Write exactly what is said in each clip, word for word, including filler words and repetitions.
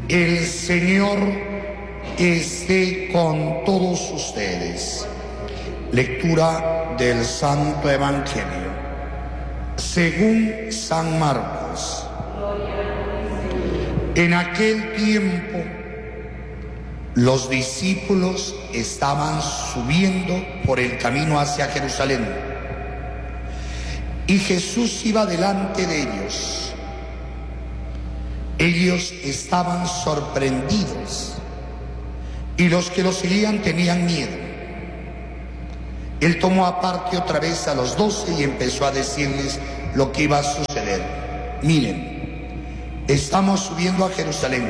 El Señor esté con todos ustedes. Lectura del Santo Evangelio según San Marcos. En aquel tiempo, los discípulos estaban subiendo por el camino hacia Jerusalén, y Jesús iba delante de ellos. Ellos estaban sorprendidos, y los que lo seguían tenían miedo. Él tomó aparte otra vez a los doce y empezó a decirles lo que iba a suceder. Miren, estamos subiendo a Jerusalén,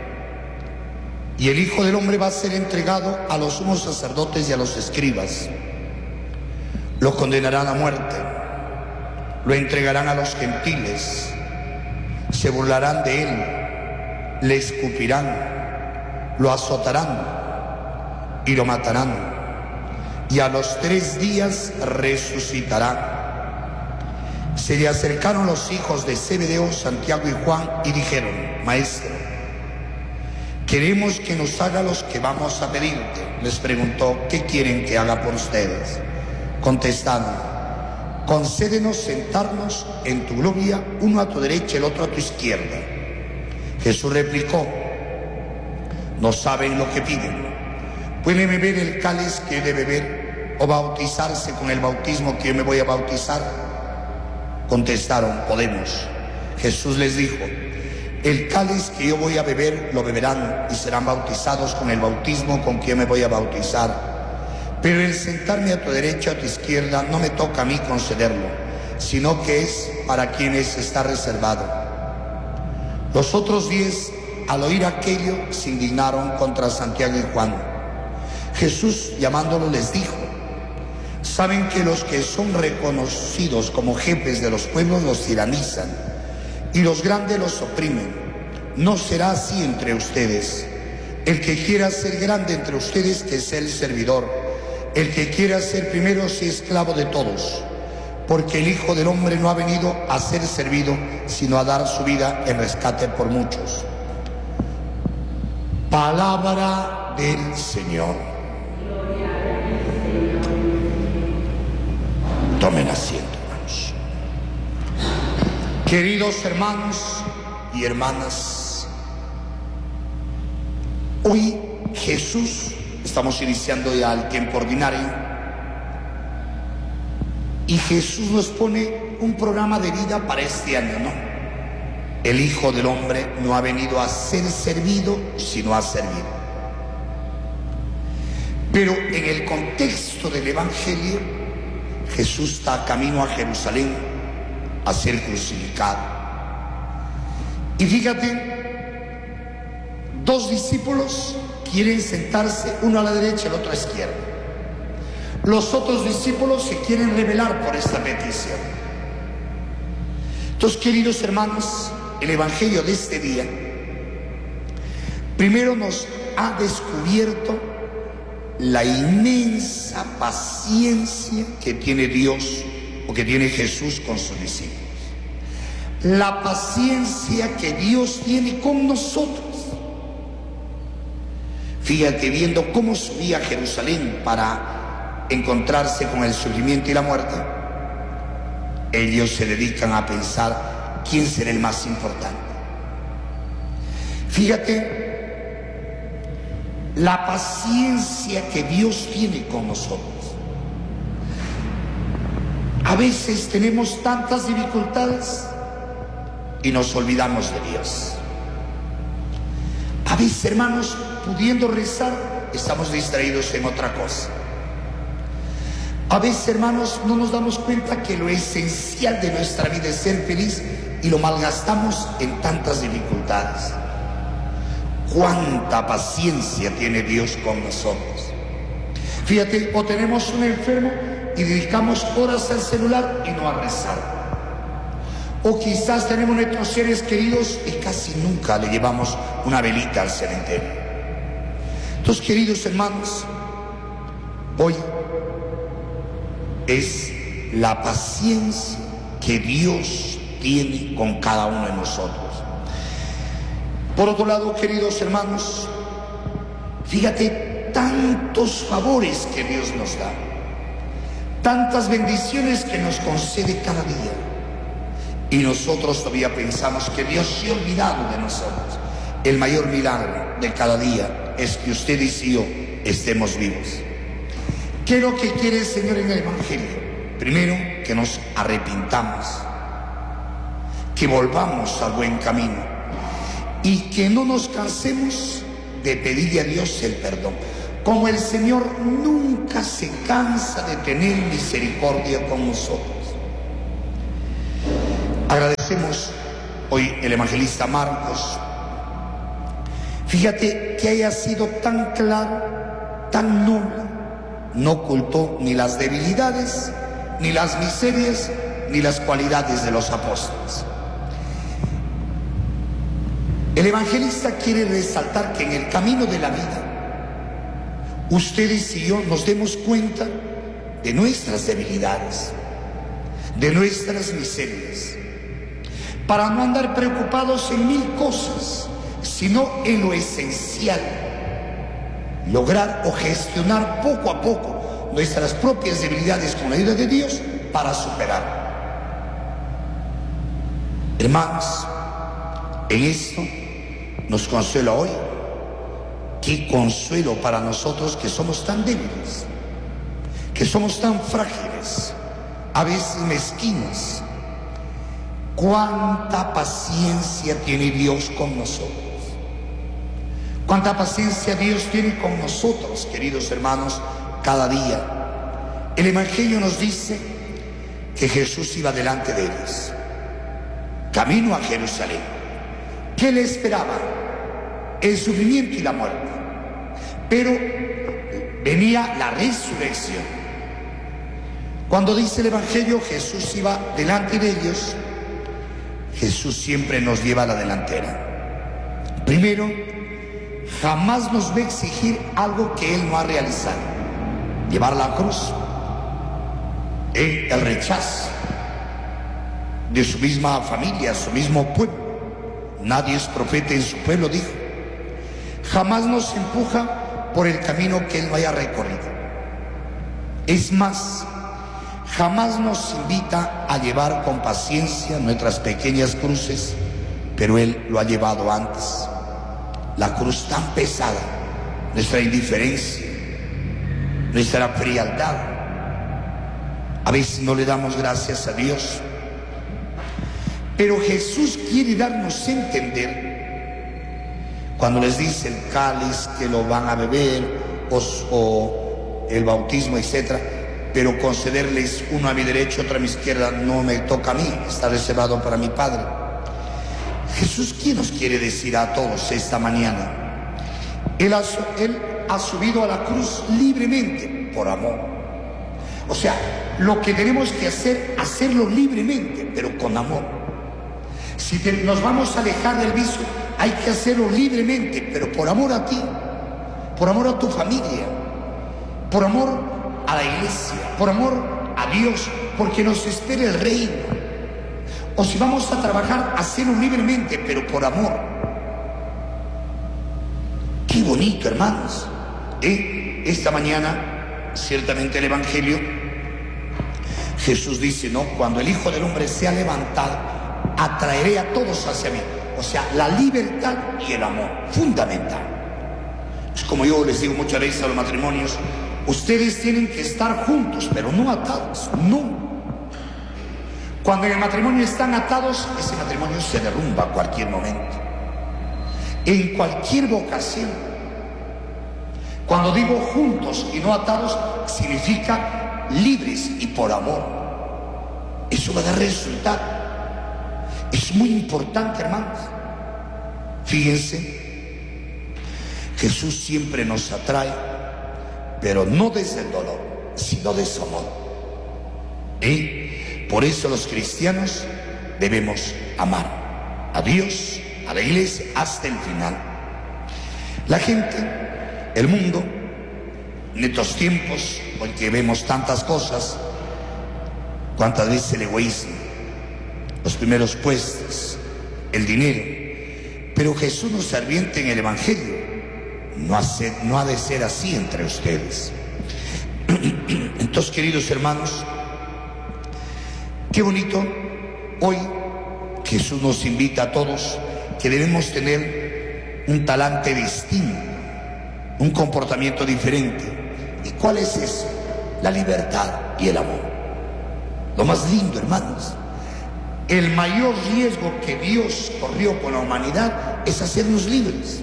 y el Hijo del Hombre va a ser entregado a los sumos sacerdotes y a los escribas. Lo condenarán a muerte, lo entregarán a los gentiles, se burlarán de él, le escupirán, lo azotarán y lo matarán, y a los tres días resucitará. Se le acercaron los hijos de Zebedeo, Santiago y Juan, y dijeron: Maestro, queremos que nos haga los que vamos a pedirte. Les preguntó: ¿qué quieren que haga por ustedes? Contestaron: concédenos sentarnos en tu gloria, uno a tu derecha y el otro a tu izquierda. Jesús replicó: no saben lo que piden. ¿Pueden beber el cáliz que he de beber o bautizarse con el bautismo que yo me voy a bautizar? Contestaron: podemos. Jesús les dijo: el cáliz que yo voy a beber lo beberán y serán bautizados con el bautismo con que yo me voy a bautizar. Pero el sentarme a tu derecha o a tu izquierda no me toca a mí concederlo, sino que es para quienes está reservado. Los otros diez, al oír aquello, se indignaron contra Santiago y Juan. Jesús, llamándolo, les dijo: saben que los que son reconocidos como jefes de los pueblos los tiranizan, y los grandes los oprimen. No será así entre ustedes. El que quiera ser grande entre ustedes, que sea el servidor. El que quiera ser primero, sea esclavo de todos. Porque el Hijo del Hombre no ha venido a ser servido, sino a dar su vida en rescate por muchos. Palabra del Señor. Tomen asiento, hermanos. Queridos hermanos y hermanas, hoy Jesús, estamos iniciando ya el tiempo ordinario, y Jesús nos pone un programa de vida para este año, ¿no? El Hijo del Hombre no ha venido a ser servido, sino a servir. Pero en el contexto del Evangelio, Jesús está camino a Jerusalén a ser crucificado. Y fíjate, dos discípulos quieren sentarse, uno a la derecha y el otro a la izquierda. Los otros discípulos se quieren rebelar por esta petición. Entonces, queridos hermanos, el Evangelio de este día primero nos ha descubierto la inmensa paciencia que tiene Dios o que tiene Jesús con sus discípulos. La paciencia que Dios tiene con nosotros. Fíjate, viendo cómo subía a Jerusalén para encontrarse con el sufrimiento y la muerte, ellos se dedican a pensar quién será el más importante. Fíjate la paciencia que Dios tiene con nosotros. A veces tenemos tantas dificultades y nos olvidamos de Dios. A veces, hermanos, pudiendo rezar, estamos distraídos en otra cosa. A veces, hermanos, no nos damos cuenta que lo esencial de nuestra vida es ser feliz y lo malgastamos en tantas dificultades. Cuánta paciencia tiene Dios con nosotros. Fíjate, o tenemos un enfermo y dedicamos horas al celular y no a rezar. O quizás tenemos nuestros seres queridos y casi nunca le llevamos una velita al cementerio. Entonces, queridos hermanos, hoy es la paciencia que Dios tiene con cada uno de nosotros. Por otro lado, queridos hermanos, fíjate tantos favores que Dios nos da, tantas bendiciones que nos concede cada día, y nosotros todavía pensamos que Dios se ha olvidado de nosotros. El mayor milagro de cada día es que ustedes y yo estemos vivos. ¿Qué es lo que quiere el Señor en el Evangelio? Primero, que nos arrepintamos, que volvamos al buen camino y que no nos cansemos de pedirle a Dios el perdón. Como el Señor nunca se cansa de tener misericordia con nosotros. Agradecemos hoy el evangelista Marcos. Fíjate que haya sido tan claro, tan noble. No ocultó ni las debilidades, ni las miserias, ni las cualidades de los apóstoles. El evangelista quiere resaltar que en el camino de la vida, ustedes y yo nos demos cuenta de nuestras debilidades, de nuestras miserias, para no andar preocupados en mil cosas, sino en lo esencial, lograr o gestionar poco a poco nuestras propias debilidades con la ayuda de Dios para superar. Hermanos, en esto nos consuela hoy. Qué consuelo para nosotros que somos tan débiles, que somos tan frágiles, a veces mezquinos. Cuánta paciencia tiene Dios con nosotros. Cuánta paciencia Dios tiene con nosotros, queridos hermanos, cada día. El Evangelio nos dice que Jesús iba delante de ellos, camino a Jerusalén. ¿Qué le esperaba? El sufrimiento y la muerte. Pero venía la resurrección. Cuando dice el Evangelio, Jesús iba delante de ellos. Jesús siempre nos lleva a la delantera. Primero, jamás nos va a exigir algo que Él no ha realizado. Llevar la cruz, el rechazo de su misma familia, su mismo pueblo. Nadie es profeta en su pueblo, dijo. Jamás nos empuja por el camino que Él no haya recorrido. Es más, jamás nos invita a llevar con paciencia nuestras pequeñas cruces, pero Él lo ha llevado antes. La cruz tan pesada, nuestra indiferencia, nuestra frialdad. A veces no le damos gracias a Dios. Pero Jesús quiere darnos a entender, cuando les dice el cáliz que lo van a beber, o, o el bautismo, etcétera, pero concederles uno a mi derecha, otro a mi izquierda, no me toca a mí, está reservado para mi Padre. Jesús, ¿qué nos quiere decir a todos esta mañana? Él ha, él ha subido a la cruz libremente, por amor. O sea, lo que tenemos que hacer, hacerlo libremente, pero con amor. Si te, nos vamos a alejar del vicio, hay que hacerlo libremente, pero por amor a ti, por amor a tu familia, por amor a la iglesia, por amor a Dios, porque nos espera el reino. O si vamos a trabajar, hacerlo libremente, pero por amor. Qué bonito, hermanos. ¿Eh? Esta mañana, ciertamente el Evangelio, Jesús dice, ¿no? Cuando el Hijo del Hombre sea levantado, atraeré a todos hacia mí. O sea, la libertad y el amor, fundamental. Es como yo les digo muchas veces a los matrimonios, ustedes tienen que estar juntos, pero no atados, no. Cuando en el matrimonio están atados, ese matrimonio se derrumba a cualquier momento, en cualquier vocación. Cuando digo juntos y no atados, significa libres y por amor. Eso va a dar resultado. Es muy importante, hermanos. Fíjense, Jesús siempre nos atrae, pero no desde el dolor, sino de su amor. Y por eso los cristianos debemos amar a Dios, a la iglesia, hasta el final. La gente, el mundo, en estos tiempos en que vemos tantas cosas, cuántas veces el egoísmo, los primeros puestos, el dinero, Pero Jesús nos advierte en el Evangelio: no, hace, no ha de ser así entre ustedes. Entonces, queridos hermanos, qué bonito. Hoy Jesús nos invita a todos que debemos tener un talante distinto, un comportamiento diferente. ¿Y cuál es eso? La libertad y el amor. Lo más lindo, hermanos. El mayor riesgo que Dios corrió con la humanidad es hacernos libres.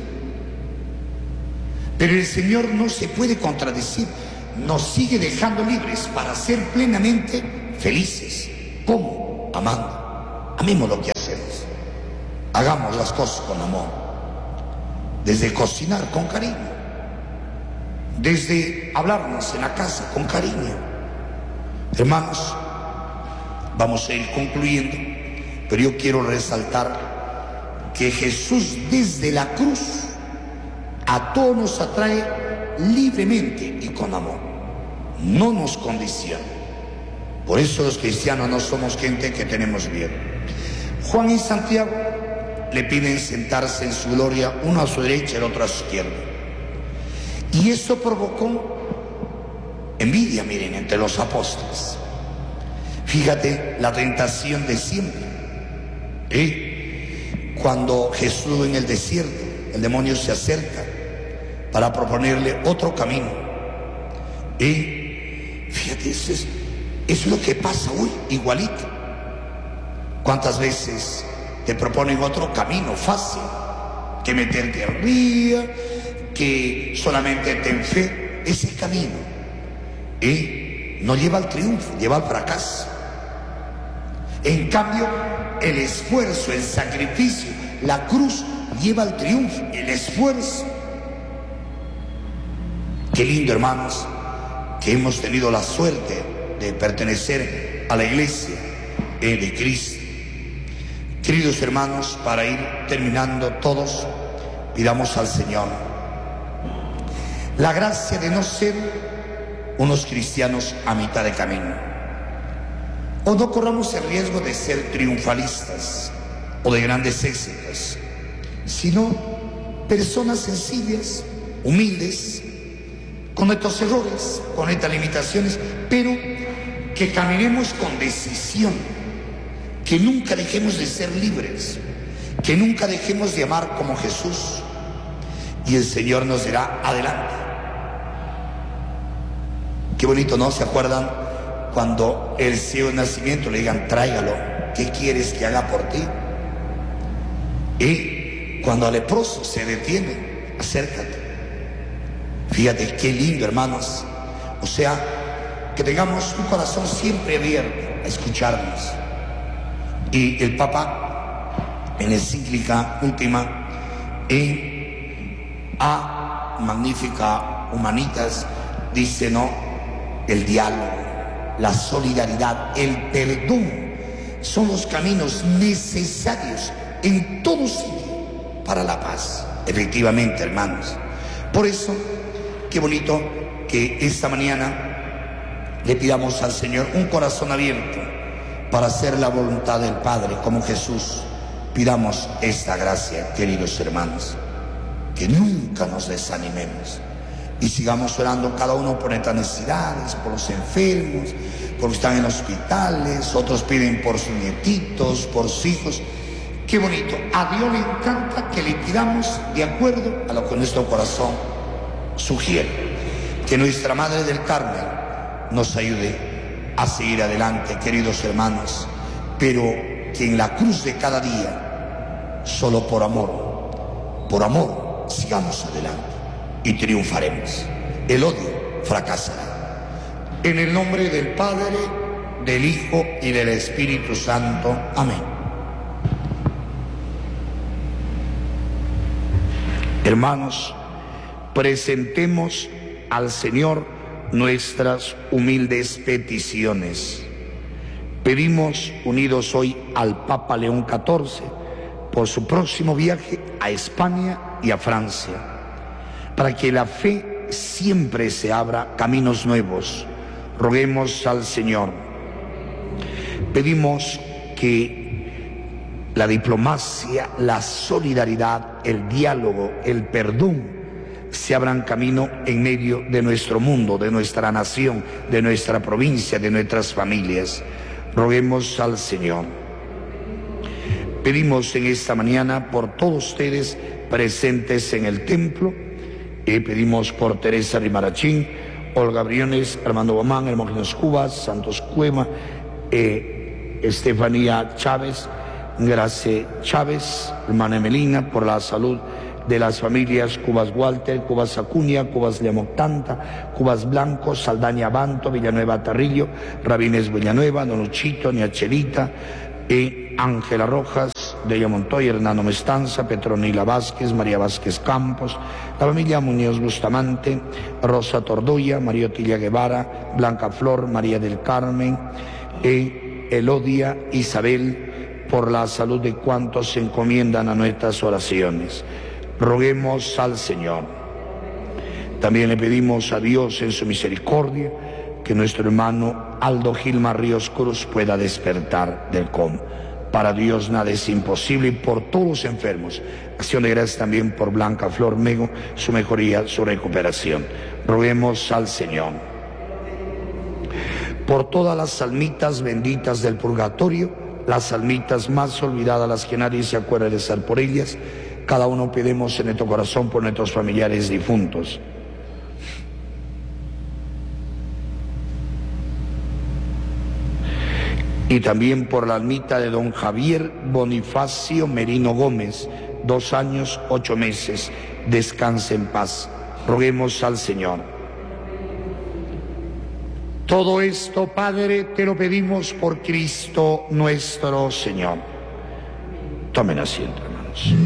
Pero el Señor no se puede contradecir. Nos sigue dejando libres para ser plenamente felices. ¿Cómo? Amando. Amemos lo que hacemos. Hagamos las cosas con amor. Desde cocinar con cariño. Desde hablarnos en la casa con cariño. Hermanos, vamos a ir concluyendo, pero yo quiero resaltar que Jesús desde la cruz a todos nos atrae libremente y con amor. No nos condiciona. Por eso los cristianos no somos gente que tenemos miedo. Juan y Santiago le piden sentarse en su gloria, uno a su derecha y el otro a su izquierda. Y eso provocó envidia, miren, entre los apóstoles. Fíjate la tentación de siempre. ¿Eh? Cuando Jesús en el desierto, el demonio se acerca para proponerle otro camino. ¿Eh? Fíjate, eso es, es lo que pasa hoy, igualito. ¿Cuántas veces te proponen otro camino fácil? Que meterte al río, que solamente ten fe. Ese camino ¿eh? no lleva al triunfo, lleva al fracaso. En cambio, el esfuerzo, el sacrificio, la cruz lleva al triunfo, el esfuerzo. Qué lindo, hermanos, que hemos tenido la suerte de pertenecer a la iglesia eh, de Cristo. Queridos hermanos, para ir terminando todos, pidamos al Señor la gracia de no ser unos cristianos a mitad de camino. O no corramos el riesgo de ser triunfalistas o de grandes éxitos, sino personas sencillas, humildes, con estos errores, con estas limitaciones, pero que caminemos con decisión, que nunca dejemos de ser libres, que nunca dejemos de amar como Jesús, y el Señor nos dirá: adelante. Qué bonito, ¿no? ¿Se acuerdan cuando el ciego de nacimiento le digan: tráigalo, ¿qué quieres que haga por ti? Y cuando al leproso se detiene: acércate. Fíjate qué lindo, hermanos. O sea, que tengamos un corazón siempre abierto a escucharnos. Y el Papa, en la encíclica última, en A Magnifica Humanitas, dice: no, el diálogo, la solidaridad, el perdón son los caminos necesarios en todo sitio para la paz. Efectivamente, hermanos. Por eso, qué bonito que esta mañana le pidamos al Señor un corazón abierto para hacer la voluntad del Padre como Jesús. Pidamos esta gracia, queridos hermanos, que nunca nos desanimemos y sigamos orando cada uno por estas necesidades, por los enfermos, por los que están en hospitales. Otros piden por sus nietitos, por sus hijos. Qué bonito. A Dios le encanta que le pidamos de acuerdo a lo que nuestro corazón sugiere. Que nuestra Madre del Carmen nos ayude a seguir adelante, queridos hermanos, pero que en la cruz de cada día, solo por amor, por amor, sigamos adelante y triunfaremos. El odio fracasará. En el nombre del Padre, del Hijo y del Espíritu Santo. Amén. Hermanos, presentemos al Señor nuestras humildes peticiones. Pedimos, unidos hoy al Papa León catorce, por su próximo viaje a España y a Francia, para que la fe siempre se abra caminos nuevos. Roguemos al Señor. Pedimos que la diplomacia, la solidaridad, el diálogo, el perdón se abran camino en medio de nuestro mundo, de nuestra nación, de nuestra provincia, de nuestras familias. Roguemos al Señor. Pedimos en esta mañana por todos ustedes presentes en el templo, y pedimos por Teresa Rimarachín, Olga Briones, Armando Guamán, Hermógenes Cubas, Santos Cuema, eh, Estefanía Chávez, Grace Chávez, hermana Emelina, por la salud de las familias Cubas Walter, Cubas Acuña, Cubas Lemoctanta, Cubas Blanco, Saldaña Banto, Villanueva Tarrillo, Rabines Villanueva, Don Luchito, Niachelita, y Ángela Rojas, Deya Montoya, Hernando Mestanza, Petronila Vázquez, María Vázquez Campos, la familia Muñoz Bustamante, Rosa Tordoya, María Otilia Guevara, Blanca Flor, María del Carmen, y Elodia Isabel, por la salud de cuantos se encomiendan a nuestras oraciones. Roguemos al Señor. También le pedimos a Dios en su misericordia que nuestro hermano Aldo Gilmar Ríos Cruz pueda despertar del coma. Para Dios nada es imposible, y por todos los enfermos. Acción de gracias también por Blanca Flor Mego, su mejoría, su recuperación. Roguemos al Señor. Por todas las almitas benditas del purgatorio, las almitas más olvidadas, las que nadie se acuerda de rezar por ellas, cada uno pedimos en nuestro corazón por nuestros familiares difuntos. Y también por la almita de don Javier Bonifacio Merino Gómez, dos años, ocho meses, descanse en paz. Roguemos al Señor. Todo esto, Padre, te lo pedimos por Cristo nuestro Señor. Tomen asiento, hermanos.